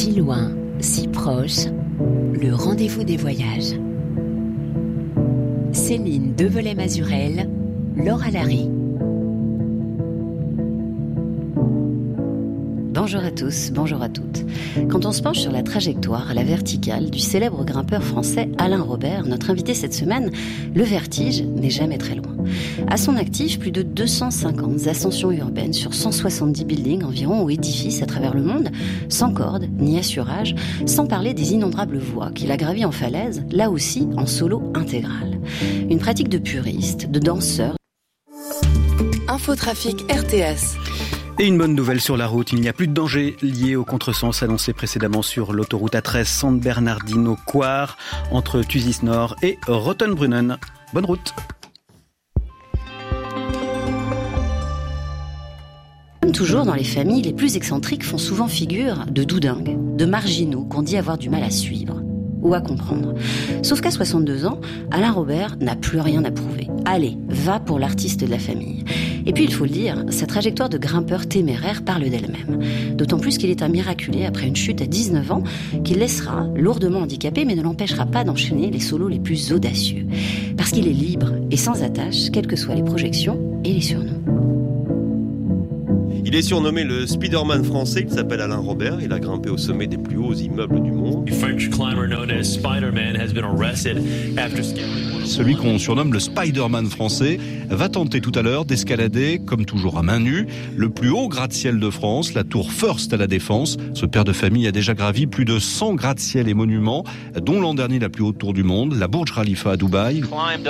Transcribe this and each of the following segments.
Si loin, si proche, le rendez-vous des voyages. Céline Develay-Mazurel, Laura Larry. Bonjour à tous, bonjour à toutes. Quand on se penche sur la trajectoire à la verticale du célèbre grimpeur français Alain Robert, notre invité cette semaine, le vertige n'est jamais très loin. À son actif, plus de 250 ascensions urbaines sur 170 buildings environ ou édifices à travers le monde, sans corde ni assurage, sans parler des innombrables voies qu'il a gravies en falaise, là aussi en solo intégral. Une pratique de puriste, de danseur. Infotrafic RTS. Et une bonne nouvelle sur la route, il n'y a plus de danger lié au contresens annoncé précédemment sur l'autoroute A13 San Bernardino-Coire entre Thusis Nord et Rottenbrunnen. Bonne route. Comme toujours dans les familles, les plus excentriques font souvent figure de doudingues, de marginaux qu'on dit avoir du mal à suivre ou à comprendre. Sauf qu'à 62 ans, Alain Robert n'a plus rien à prouver. Allez, va pour l'artiste de la famille. Et puis, il faut le dire, sa trajectoire de grimpeur téméraire parle d'elle-même. D'autant plus qu'il est un miraculé après une chute à 19 ans qu'il laissera lourdement handicapé mais ne l'empêchera pas d'enchaîner les solos les plus audacieux. Parce qu'il est libre et sans attache, quelles que soient les projections et les surnoms. Il est surnommé le Spider-Man français, il s'appelle Alain Robert, il a grimpé au sommet des plus hauts immeubles du monde. Celui qu'on surnomme le Spider-Man français va tenter tout à l'heure d'escalader, comme toujours à main nue, le plus haut gratte-ciel de France, la tour First à la Défense. Ce père de famille a déjà gravi plus de 100 gratte-ciel et monuments, dont l'an dernier la plus haute tour du monde, la Burj Khalifa à Dubaï.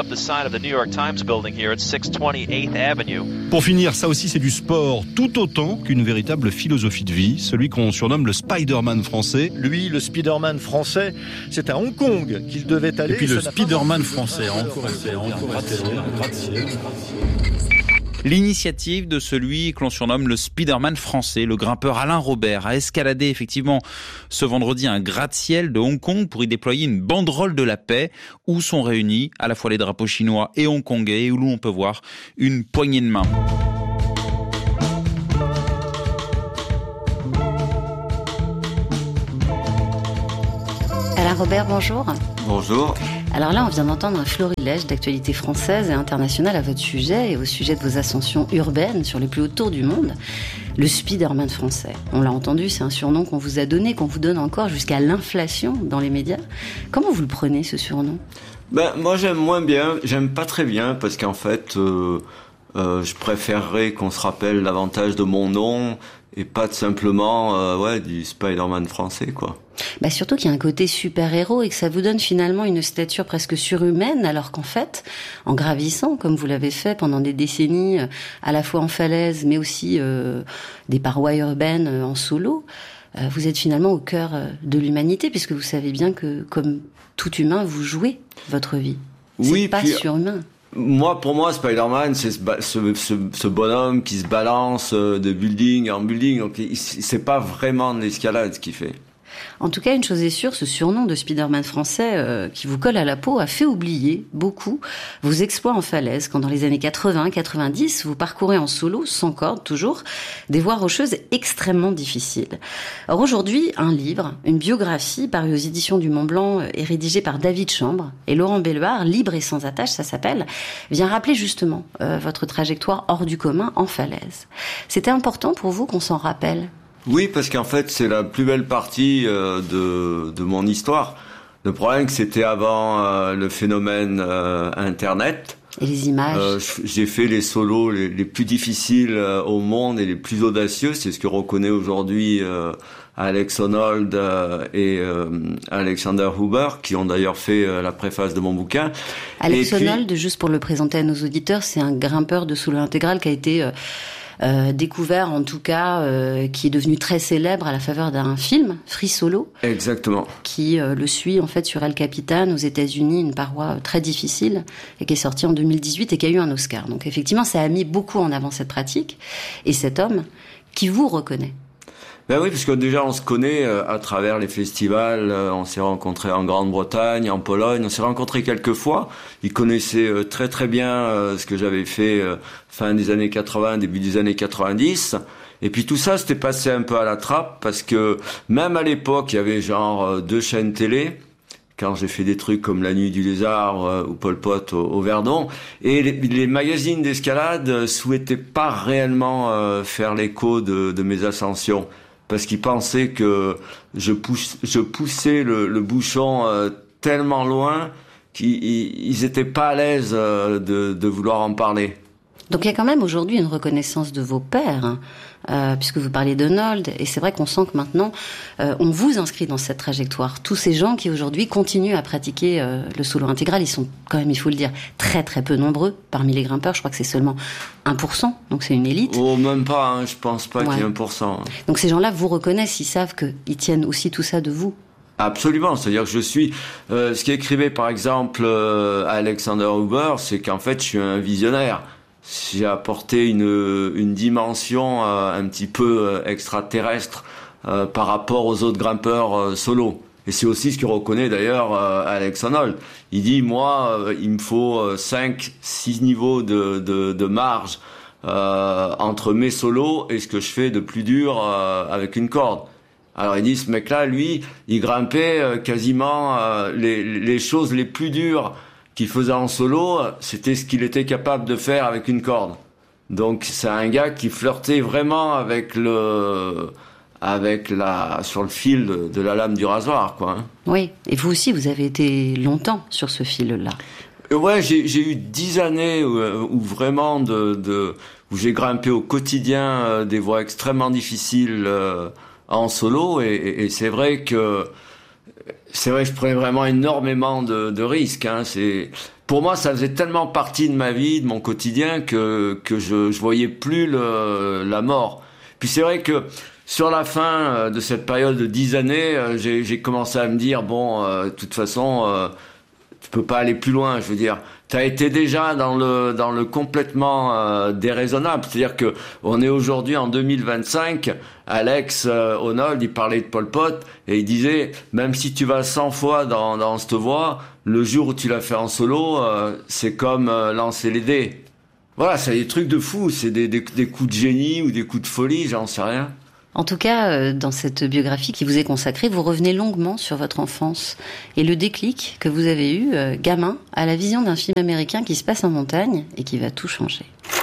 Pour finir, ça aussi c'est du sport, tout autant qu'une véritable philosophie de vie, celui qu'on surnomme le Spider-Man français. Lui, le Spider-Man français, c'est à Hong Kong qu'il devait aller. Et puis le Spider-Man français, L'initiative de celui que l'on surnomme le Spider-Man français, le grimpeur Alain Robert, a escaladé effectivement ce vendredi un gratte-ciel de Hong Kong pour y déployer une banderole de la paix où sont réunis à la fois les drapeaux chinois et hongkongais et où l'on peut voir une poignée de main. Alain Robert, bonjour. Bonjour. Alors là, on vient d'entendre un florilège d'actualités françaises et internationales à votre sujet et au sujet de vos ascensions urbaines sur les plus hautes tours du monde. Le Spider-Man français, on l'a entendu, c'est un surnom qu'on vous a donné, qu'on vous donne encore jusqu'à l'inflation dans les médias. Comment vous le prenez, ce surnom ? Moi, j'aime pas très bien, parce qu'en fait, je préférerais qu'on se rappelle davantage de mon nom et pas simplement du Spider-Man français, quoi. Surtout qu'il y a un côté super-héros et que ça vous donne finalement une stature presque surhumaine, alors qu'en fait, en gravissant, comme vous l'avez fait pendant des décennies, à la fois en falaise, mais aussi des parois urbaines en solo, vous êtes finalement au cœur de l'humanité, puisque vous savez bien que, comme tout humain, vous jouez votre vie. C'est pas surhumain. Pour moi, Spider-Man, c'est ce bonhomme qui se balance de building en building, donc c'est pas vraiment de l'escalade ce qu'il fait. En tout cas, une chose est sûre, ce surnom de Spider-Man français qui vous colle à la peau a fait oublier beaucoup vos exploits en falaise quand dans les années 80-90, vous parcourez en solo, sans corde toujours, des voies rocheuses extrêmement difficiles. Or aujourd'hui, un livre, une biographie parue aux éditions du Mont Blanc et rédigée par David Chambre et Laurent Belloir, Libre et sans attache, ça s'appelle, vient rappeler justement votre trajectoire hors du commun en falaise. C'était important pour vous qu'on s'en rappelle ? Oui, parce qu'en fait, c'est la plus belle partie de mon histoire. Le problème, que c'était avant le phénomène Internet. Et les images. J'ai fait les solos les plus difficiles au monde et les plus audacieux. C'est ce que reconnaît aujourd'hui Alex Honnold et Alexander Huber, qui ont d'ailleurs fait la préface de mon bouquin. Alex Honnold, juste pour le présenter à nos auditeurs, c'est un grimpeur de solo intégral qui a été découvert, en tout cas, qui est devenu très célèbre à la faveur d'un film, Free Solo. Exactement. Qui le suit, en fait, sur El Capitan, aux États-Unis, une paroi très difficile, et qui est sortie en 2018 et qui a eu un Oscar. Donc, effectivement, ça a mis beaucoup en avant cette pratique, et cet homme qui vous reconnaît. Ben oui, parce que déjà on se connaît à travers les festivals, on s'est rencontrés en Grande-Bretagne, en Pologne, on s'est rencontrés quelques fois. Il connaissait très très bien ce que j'avais fait fin des années 80, début des années 90. Et puis tout ça, c'était passé un peu à la trappe parce que même à l'époque, il y avait genre 2 chaînes télé. Quand j'ai fait des trucs comme La Nuit du Lézard ou Pol Pot au Verdon, et les magazines d'escalade souhaitaient pas réellement faire l'écho de mes ascensions parce qu'ils pensaient que je poussais le bouchon tellement loin qu'ils étaient pas à l'aise de vouloir en parler. Donc il y a quand même aujourd'hui une reconnaissance de vos pairs, puisque vous parlez de Nold, et c'est vrai qu'on sent que maintenant on vous inscrit dans cette trajectoire. Tous ces gens qui aujourd'hui continuent à pratiquer le solo intégral, ils sont quand même, il faut le dire, très très peu nombreux parmi les grimpeurs. Je crois que c'est seulement 1%, donc c'est une élite. Oh, même pas, hein, je pense pas qu'il y ait 1%. Donc ces gens-là vous reconnaissent, ils savent qu'ils tiennent aussi tout ça de vous. Absolument, c'est-à-dire que je suis... ce qu'écrivait par exemple Alexander Huber, c'est qu'en fait je suis un visionnaire. J'ai apporté une dimension un petit peu extraterrestre par rapport aux autres grimpeurs solo. Et c'est aussi ce que reconnaît d'ailleurs Alex Honnold. Il dit, moi, il me faut 5-6 niveaux de marge entre mes solos et ce que je fais de plus dur avec une corde. Alors il dit, ce mec-là, lui, il grimpait quasiment les choses les plus dures qu'il faisait en solo, c'était ce qu'il était capable de faire avec une corde. Donc c'est un gars qui flirtait vraiment avec sur le fil de la lame du rasoir, quoi. Hein. Oui, et vous aussi, vous avez été longtemps sur ce fil-là. Ouais, j'ai eu 10 années où vraiment où j'ai grimpé au quotidien des voies extrêmement difficiles en solo, et c'est vrai que je prenais vraiment énormément de risques. Hein. Pour moi, ça faisait tellement partie de ma vie, de mon quotidien, que je voyais plus la mort. Puis c'est vrai que sur la fin de cette période de 10 années, j'ai commencé à me dire, de toute façon, tu peux pas aller plus loin. Je veux dire, t'as été déjà dans le complètement déraisonnable. C'est-à-dire que on est aujourd'hui en 2025. Alex Honnold, il parlait de Pol Pot et il disait, même si tu vas 100 fois dans cette voie, le jour où tu l'as fait en solo, c'est comme lancer les dés. Voilà, c'est des trucs de fou. C'est des coups de génie ou des coups de folie, j'en sais rien. En tout cas, dans cette biographie qui vous est consacrée, vous revenez longuement sur votre enfance et le déclic que vous avez eu, gamin, à la vision d'un film américain qui se passe en montagne et qui va tout changer.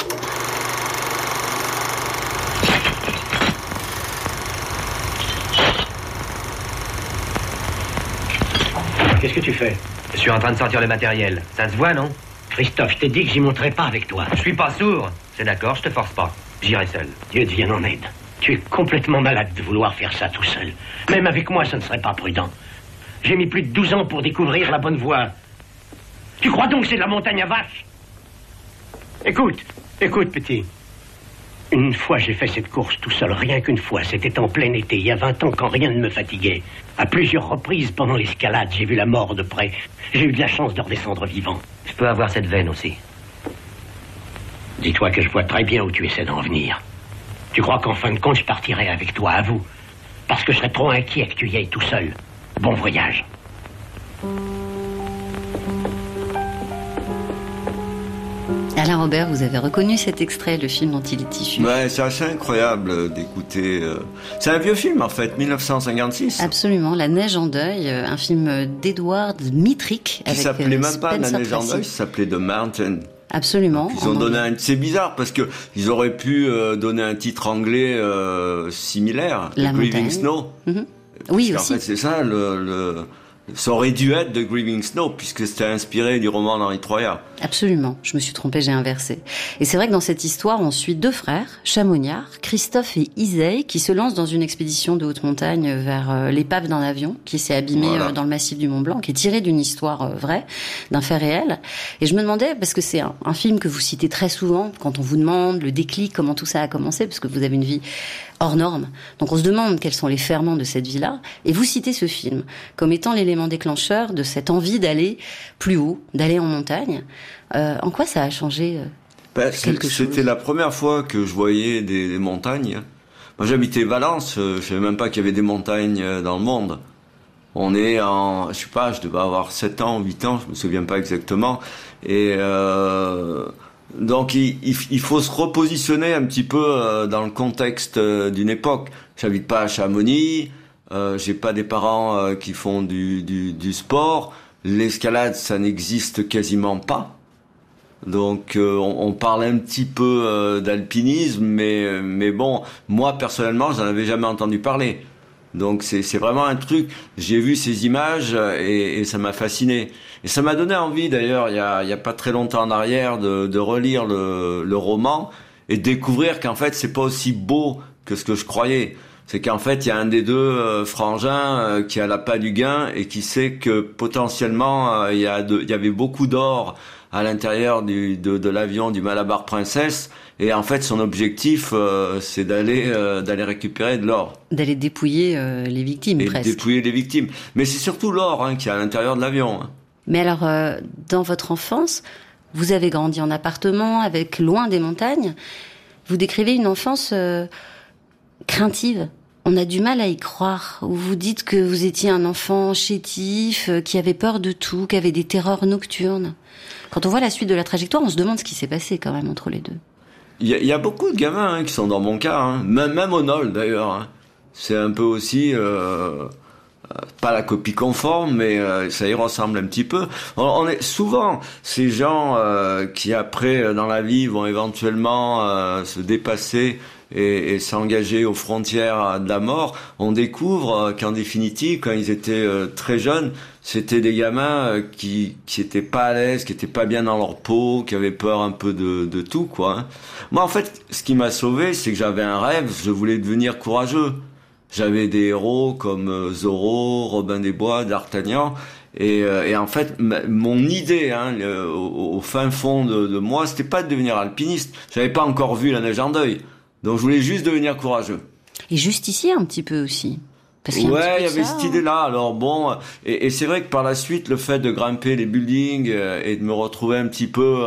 Qu'est-ce que tu fais? Je suis en train de sortir le matériel. Ça se voit, non? Christophe, je t'ai dit que j'y monterai pas avec toi. Je suis pas sourd. C'est d'accord, je te force pas. J'irai seul. Dieu te vienne en aide. Tu es complètement malade de vouloir faire ça tout seul. Même avec moi, ça ne serait pas prudent. J'ai mis plus de 12 ans pour découvrir la bonne voie. Tu crois donc que c'est de la montagne à vaches? Écoute, petit. Une fois, j'ai fait cette course tout seul, rien qu'une fois. C'était en plein été, il y a 20 ans, quand rien ne me fatiguait. À plusieurs reprises, pendant l'escalade, j'ai vu la mort de près. J'ai eu de la chance de redescendre vivant. Je peux avoir cette veine aussi. Dis-toi que je vois très bien où tu essaies d'en venir. Tu crois qu'en fin de compte, je partirai avec toi, à vous? Parce que je serais trop inquiet que tu y ailles tout seul. Bon voyage. Alain Robert, vous avez reconnu cet extrait, le film dont il est issu? Ouais, c'est assez incroyable d'écouter. C'est un vieux film en fait, 1956. Absolument, La Neige en deuil, un film d'Edward Mitrick. Qui s'appelait même pas La Neige en deuil, ça s'appelait The Mountain. Absolument. Ils ont donné c'est bizarre parce que ils auraient pu donner un titre anglais similaire, La Grieving Snow. Mm-hmm. Oui, aussi. En fait, c'est ça ça aurait dû être The Grieving Snow, puisque c'était inspiré du roman d'Henri Troyat. Absolument, je me suis trompée, j'ai inversé. Et c'est vrai que dans cette histoire, on suit 2 frères, chamoniards, Christophe et Isay, qui se lancent dans une expédition de haute montagne vers l'épave d'un avion qui s'est abîmé dans le massif du Mont Blanc, qui est tiré d'une histoire vraie, d'un fait réel. Et je me demandais, parce que c'est un film que vous citez très souvent, quand on vous demande le déclic, comment tout ça a commencé, parce que vous avez une vie hors norme. Donc on se demande quels sont les ferments de cette vie-là. Et vous citez ce film comme étant l'élément déclencheur de cette envie d'aller plus haut, d'aller en montagne. En quoi ça a changé quelque chose? C'était la première fois que je voyais des montagnes. Moi j'habitais Valence, je savais même pas qu'il y avait des montagnes dans le monde. On est je sais pas, je devais avoir 7 ans, 8 ans, je me souviens pas exactement. Et Donc il faut se repositionner un petit peu dans le contexte d'une époque. J'habite pas à Chamonix, j'ai pas des parents qui font du sport. L'escalade, ça n'existe quasiment pas. Donc on parle un petit peu d'alpinisme, mais bon, moi personnellement, j'en avais jamais entendu parler. Donc c'est vraiment un truc. J'ai vu ces images et ça m'a fasciné. Et ça m'a donné envie d'ailleurs, il y a pas très longtemps en arrière, de relire le roman et de découvrir qu'en fait c'est pas aussi beau que ce que je croyais. C'est qu'en fait il y a un des deux frangins qui a l'appât du gain et qui sait que potentiellement il y avait beaucoup d'or à l'intérieur de l'avion du Malabar Princess. Et en fait, son objectif, c'est d'aller récupérer de l'or. D'aller dépouiller les victimes, et presque. Dépouiller les victimes. Mais c'est surtout l'or qui est à l'intérieur de l'avion. Mais alors, dans votre enfance, vous avez grandi en appartement, loin des montagnes. Vous décrivez une enfance craintive. On a du mal à y croire. Vous dites que vous étiez un enfant chétif, qui avait peur de tout, qui avait des terreurs nocturnes. Quand on voit la suite de la trajectoire, on se demande ce qui s'est passé quand même entre les deux. Il y a beaucoup de gamins qui sont dans mon cas, même au Nol d'ailleurs. C'est un peu aussi pas la copie conforme, mais ça y ressemble un petit peu. On est souvent ces gens qui après dans la vie vont éventuellement se dépasser et s'engager aux frontières de la mort. On découvre qu'en définitive, quand ils étaient très jeunes, c'était des gamins qui étaient pas à l'aise, qui étaient pas bien dans leur peau, qui avaient peur un peu de tout, quoi. Moi, en fait, ce qui m'a sauvé, c'est que j'avais un rêve, je voulais devenir courageux. J'avais des héros comme Zorro, Robin des Bois, D'Artagnan, et en fait, mon idée, au fin fond de moi, c'était pas de devenir alpiniste. J'avais pas encore vu la neige en deuil. Donc je voulais juste devenir courageux. Et justicier un petit peu aussi. Parce qu'il y avait cette idée-là. Alors bon, et c'est vrai que par la suite, le fait de grimper les buildings et de me retrouver un petit peu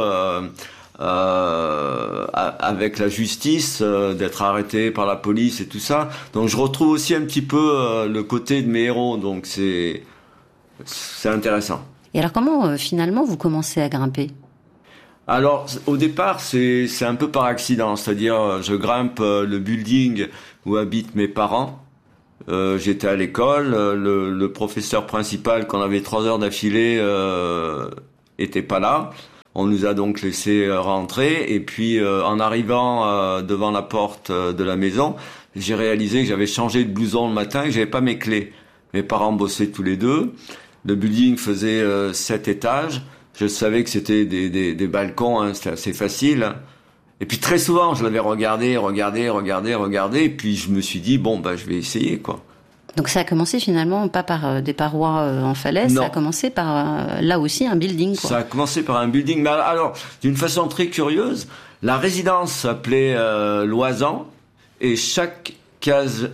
avec la justice, d'être arrêté par la police et tout ça. Donc je retrouve aussi un petit peu le côté de mes héros. Donc c'est intéressant. Et alors comment finalement vous commencez à grimper ? Alors, au départ, c'est un peu par accident. C'est-à-dire, je grimpe le building où habitent mes parents. J'étais à l'école. Le professeur principal, qu'on avait 3 heures d'affilée, était pas là. On nous a donc laissé rentrer. Et puis, en arrivant devant la porte de la maison, j'ai réalisé que j'avais changé de blouson le matin et que j'avais pas mes clés. Mes parents bossaient tous les deux. Le building faisait 7 étages. Je savais que c'était des balcons, c'était assez facile. Et puis très souvent, je l'avais regardé, et puis je me suis dit, je vais essayer, quoi. Donc ça a commencé finalement pas par des parois en falaise, non. Ça a commencé par, là aussi, un building, quoi. Ça a commencé par un building. Mais alors, d'une façon très curieuse, la résidence s'appelait Loisan, et chaque case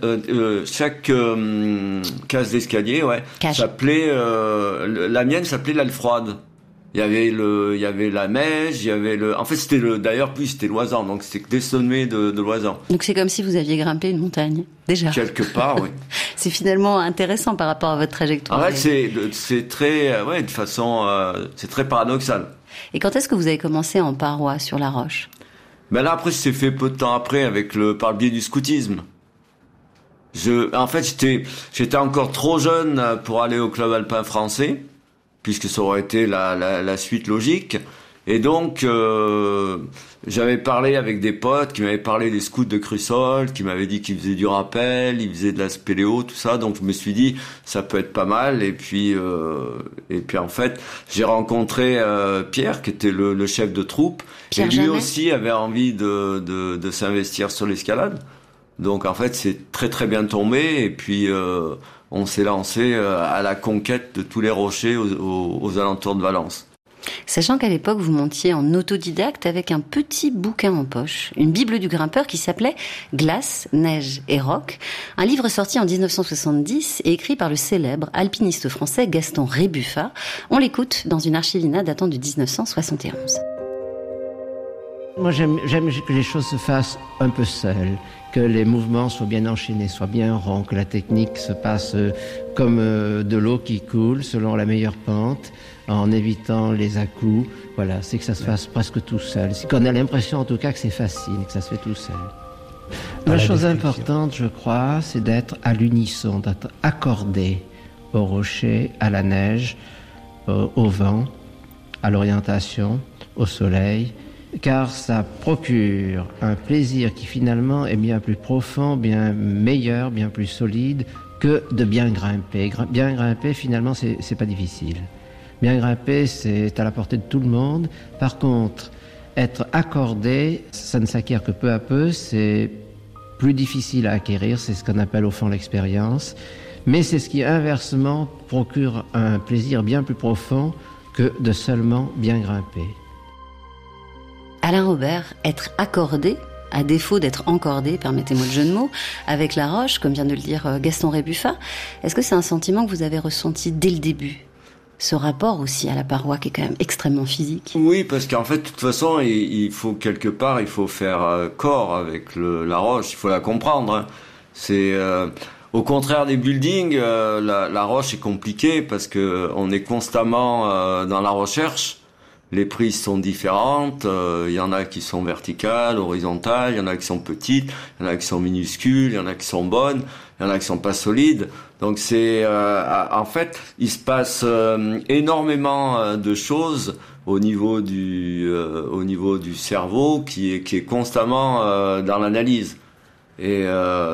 d'escalier, s'appelait, la mienne s'appelait l'Alfroide. Il y avait la neige, en fait c'était Loisan, donc c'était des sommets de Loisan. Donc c'est comme si vous aviez grimpé une montagne, déjà. Quelque part, oui. C'est finalement intéressant par rapport à votre trajectoire. En fait, c'est très, de façon, c'est très paradoxal. Et quand est-ce que vous avez commencé en parois sur la roche? Ben là, après, c'est fait peu de temps après, par le biais du scoutisme. En fait, j'étais encore trop jeune pour aller au club alpin français, puisque ça aurait été la suite logique. Et donc, j'avais parlé avec des potes qui m'avaient parlé des scouts de Crussol, qui m'avaient dit qu'ils faisaient du rappel, ils faisaient de la spéléo, tout ça. Donc, je me suis dit, ça peut être pas mal. Et puis en fait, j'ai rencontré Pierre, qui était le chef de troupe. Pierre et lui Jamais. Aussi avait envie de s'investir sur l'escalade. Donc, en fait, c'est très, très bien tombé. Et puis, on s'est lancé à la conquête de tous les rochers aux alentours de Valence. Sachant qu'à l'époque, vous montiez en autodidacte avec un petit bouquin en poche, une bible du grimpeur qui s'appelait Glace, neige et roc, un livre sorti en 1970 et écrit par le célèbre alpiniste français Gaston Rébuffat. On l'écoute dans une archivina datant de 1971. Moi, j'aime que les choses se fassent un peu seules, que les mouvements soient bien enchaînés, soient bien ronds, que la technique se passe comme de l'eau qui coule selon la meilleure pente, en évitant les à-coups. Voilà, c'est que ça se fasse presque tout seul. C'est qu'on a l'impression, en tout cas, que c'est facile, que ça se fait tout seul. La chose importante, je crois, c'est d'être à l'unisson, d'être accordé au rocher, à la neige, au vent, à l'orientation, au soleil, car ça procure un plaisir qui finalement est bien plus profond, bien meilleur, bien plus solide que de bien grimper. Bien grimper, finalement, c'est pas difficile. Bien grimper, c'est à la portée de tout le monde. Par contre, être accordé, ça ne s'acquiert que peu à peu, c'est plus difficile à acquérir, c'est ce qu'on appelle au fond l'expérience, mais c'est ce qui inversement procure un plaisir bien plus profond que de seulement bien grimper. Alain Robert, être accordé, à défaut d'être encordé, permettez-moi le jeu de mots, avec la roche, comme vient de le dire Gaston Rébuffat, est-ce que c'est un sentiment que vous avez ressenti dès le début ? Ce rapport aussi à la paroi qui est quand même extrêmement physique. Oui, parce qu'en fait, de toute façon, il faut quelque part, il faut faire corps avec la roche, il faut la comprendre. Hein. C'est au contraire des buildings, la roche est compliquée parce que on est constamment dans la recherche. Les prises sont différentes, il y en a qui sont verticales, horizontales, il y en a qui sont petites, il y en a qui sont minuscules, il y en a qui sont bonnes, il y en a qui sont pas solides. Donc c'est en fait, il se passe énormément de choses au niveau du cerveau qui est constamment dans l'analyse. Et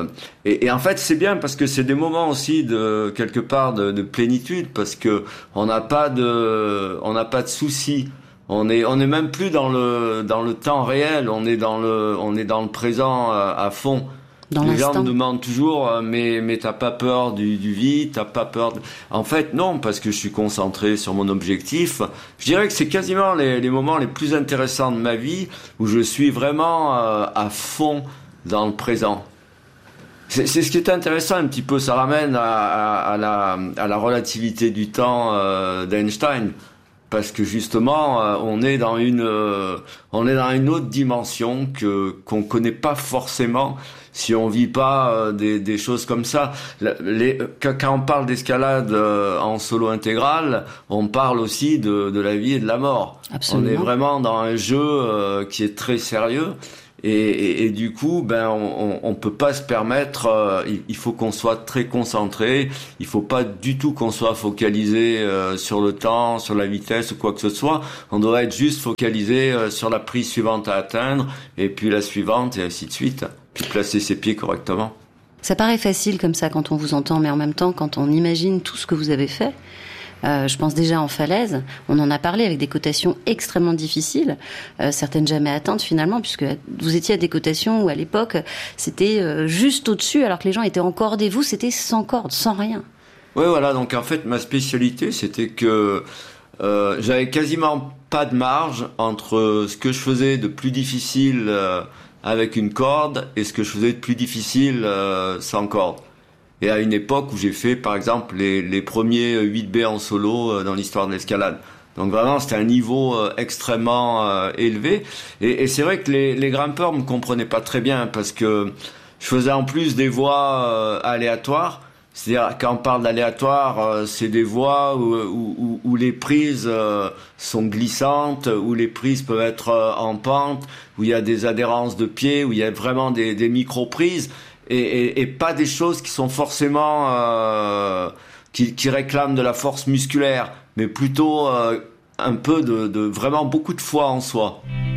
en fait c'est bien parce que c'est des moments aussi de quelque part de plénitude parce que on n'a pas de soucis. On est même plus dans le temps réel, on est dans le présent à fond. Les gens me demandent toujours mais t'as pas peur du vide, t'as pas peur En fait non, parce que je suis concentré sur mon objectif. Je dirais que c'est quasiment les moments les plus intéressants de ma vie où je suis vraiment à fond dans le présent. C'est ce qui est intéressant un petit peu, ça ramène à la relativité du temps d'Einstein. Parce que justement, on est dans une autre dimension qu'on connaît pas forcément si on vit pas des choses comme ça. Quand on parle d'escalade en solo intégral, on parle aussi de la vie et de la mort. Absolument. On est vraiment dans un jeu qui est très sérieux. Et du coup, on peut pas se permettre. Il faut qu'on soit très concentré. Il faut pas du tout qu'on soit focalisé sur le temps, sur la vitesse ou quoi que ce soit. On doit être juste focalisé sur la prise suivante à atteindre, et puis la suivante, et ainsi de suite. Puis placer ses pieds correctement. Ça paraît facile comme ça quand on vous entend, mais en même temps, quand on imagine tout ce que vous avez fait. Je pense déjà en falaise, on en a parlé avec des cotations extrêmement difficiles, certaines jamais atteintes finalement, puisque vous étiez à des cotations où à l'époque c'était juste au-dessus alors que les gens étaient encordés. Vous, c'était sans corde, sans rien. Oui, voilà, donc en fait ma spécialité c'était que j'avais quasiment pas de marge entre ce que je faisais de plus difficile avec une corde et ce que je faisais de plus difficile sans corde. Et à une époque où j'ai fait, par exemple, les premiers 8B en solo dans l'histoire de l'escalade. Donc vraiment, c'était un niveau extrêmement élevé. Et c'est vrai que les grimpeurs me comprenaient pas très bien parce que je faisais en plus des voies aléatoires. C'est-à-dire, quand on parle d'aléatoire, c'est des voies où les prises sont glissantes, où les prises peuvent être en pente, où il y a des adhérences de pieds, où il y a vraiment des micro-prises. Et pas des choses qui sont forcément qui réclament de la force musculaire, mais plutôt un peu de vraiment beaucoup de foi en soi.